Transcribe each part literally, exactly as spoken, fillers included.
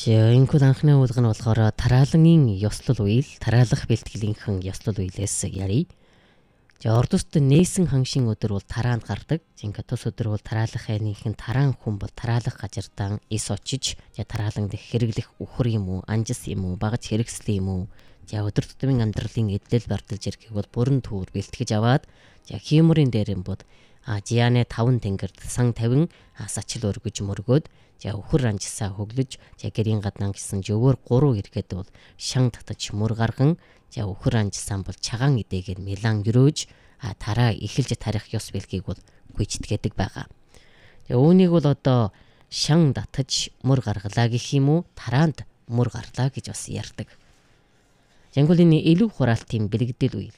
За энэ код анхны уулга нь болохоор тараалангийн ёслол үйл, тараалах бэлтгэлийнхэн ёслол үйлээс ярий. За ордост нээсэн ханшийн өдөр бол тараанд гардаг. Ингээд тус өдөр бол тараалах хайныхын тараан хүн бол тараалах газардан ис очиж, за тараалан дэх хэрэглэх үхэр юм уу, анжис юм уу, багаж хэрэгсэл юм уу. За өдөр тутмын амьдралын эдлэл барталж ирэхийг бол бүрэн төвөр бэлтгэж аваад, за хиймөрийн дээр юм бол а жианэ таван тэнгэрд сан тавин сачил өргөж мөргөөд, за үхэр анжисаа хөглөж, за гэрийн гаднаа гисэн жөвөр гурав ирэхэд бол шан татаж мөр гарган, за үхэр анжисаан бол чагаан эдээгээр мелан өрөөж а тараа эхэлж тарих ёс бэлгийг бол гүйцэтгээдэг байгаа. За үүнийг бол одоо шан татаж мөр гаргалаа гэх юм уу, тараанд мөр гарлаа гэж бас ярьдаг. Янгол энэ илүү хураалтын бэлэгдэл үйл.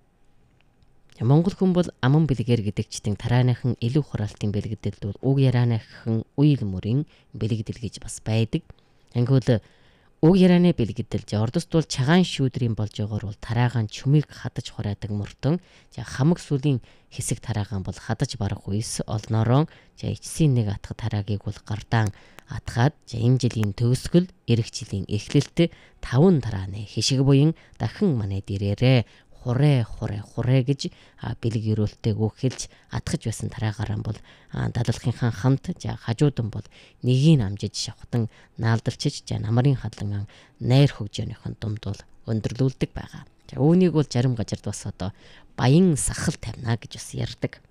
Монгол хүн бол аман бэлгээр гэдэгчдийн тарааныхан илүү хураалтын бэлэгдэлд бол уг ярааныхан үйл мөрийн бэлэгдэл гэж бас байдаг. Ангиул уг ярианы бэлэгдэл за ордост бол чагаан шүүдрийн болж байгаагаар бол тараагаан чүмийг хадаж хураадаг мөртөн, за хамаг сүлийн хэсэг тараагаан бол хадаж барах үес олноороо, за эцсийн нэг атгах тараагийг бол гардаан атгаад, за энэ жилийн төгсгөл эх жилийн эхлэлт таван тарааны хишиг буян дахин манайд ирээрээ хурэ хурэ хурэ гэж бэлэг өрөөлтөй өгөхэлж атгаж байсан тараагаараа бол дадлахынхаа хамт, за хажуудан бол нэгийг амжиж шавхтан наалдалчиж, за намарын хадлан найр хөгжөөхийн думд бол өндөрлүүлдэг байгаа. За үүнийг бол зарим газард бас одоо баян сахал тавина гэж бас ярьдаг.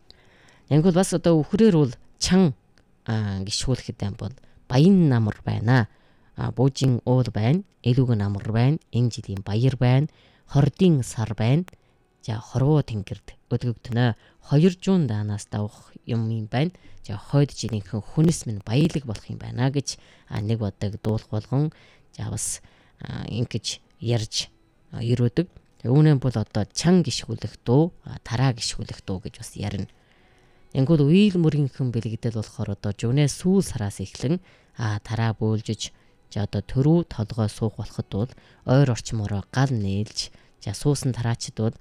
Янгол бас одоо үхрээр бол чан гიშгүүлэхэд юм бол баян намар байна. Буужийн уул байна, элүүг намар байна, энэ жилийн баяр байна, хордын сар байна. За хорвоо тэнгэрд өдгөгдөнө. хоёр зуун даанаас давах юм юм байна. За хойд жилийнхэн хүнс минь баялаг болох юм байна гэж нэг бодог дуулах болгон, за бас ингэж ярьж ирүүдэг. Үүнэн бол одоо чан гიშгүүлэх дуу, тараа гიშгүүлэх дуу гэж бас ярина. Ингүүл үйл мөргийнхэн бэлэгдэл болохоор одоо жунэ сүүл сараас эхлэн тараа бөөлжиж, за одоо төрүү толгой суух болоход бол ойр орчмороо гал нээлж, за суусан тараачд бол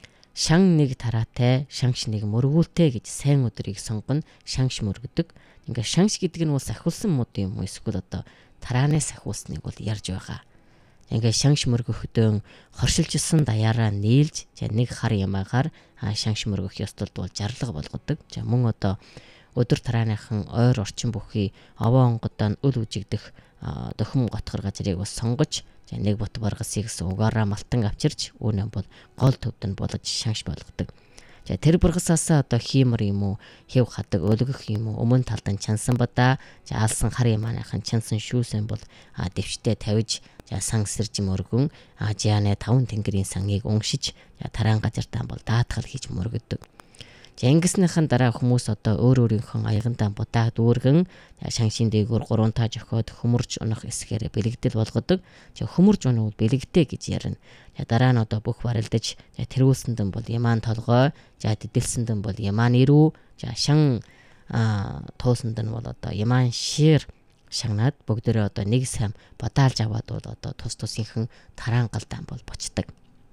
шан нэг тараатай, шанш нэг мөргүүлтэй гэж сайн өдрийг сонгоно, шанш мөргөдөг. Ингээ шанш гэдэг нь бол сахиулсан мод юм уу, эсвэл одоо тарааны сахиулсныг бол ярьж байгаа. Ингээ шанш мөргөхдөө хоршилжсэн даяараа нээлж, за нэг хар ямаагаар шанш мөргөх ёстолд бол жарлага болгодог. За мөн одоо өдөр тарааныхан ойр орчин бүхий овоо онгодоо нь үл үжигдэх дохим готгор газрыг бас сонгож, за нэг бот баргасыг угаараа малтан авчирч, үүнээ бол гол төвд нь болж шанш болгодог. За тэр бургасаас одоо хиймэр юм уу, хэв хадаг өлгөх юм уу, өмнө талд нь чансан бадаа, за алсан хар ямааныхан чансан шүүсэн бол дэвштэй тавиж, за сан сэрж мөргөн жианэ таван тэнгэрийн сангийг уншиж, за тараан газартаа бол даатгал хийж мөргөдөг. За ингэснийхэн дараа хүмүүс одоо өөр өөрийнхөө аягандаа будаа дүүргэн, шаншин дээгүүр гурван таа жохоод хөмөрж унах эсгээр бэлэгдэл болгодог. За хөмөрж унах бол бэлэгдээ гэж ярина. За дараа нь одоо бүх барилдаж, за тэрүүлсэндэн бол ямаан толгой, за дидэлсэндэн бол ямаан ирүү, за шан туусандэн бол одоо ямаан шир шагнаад бүгдээрээ одоо нэг сам бадаалж аваад бол одоо тус тусынхан тараан галдаан бол бочдог.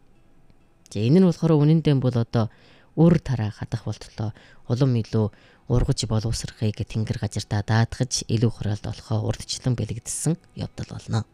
За энэ нь болохоор үнэндээ бол одоо үр тараа хадах болтлоо улам илүү ургаж боловсрахыг тэнгэр газартаа даатгаж илүү хураалт олохоо урдчлан бэлэгдсэн явдал болно.